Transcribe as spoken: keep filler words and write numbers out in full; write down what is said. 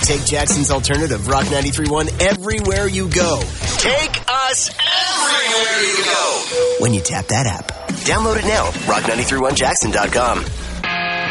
take Jackson's alternative, Rock ninety-three point one, everywhere you go. Take us everywhere you go when you tap that app. Download it now, rock nine three one jackson dot com.